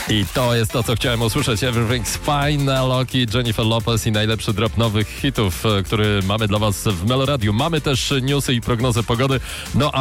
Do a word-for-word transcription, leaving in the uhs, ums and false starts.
I to jest to, co chciałem usłyszeć. Everything's Fine, Loki, Jennifer Lopez i najlepszy drop nowych hitów, który mamy dla was w Meloradiu. Mamy też newsy i prognozę pogody. No a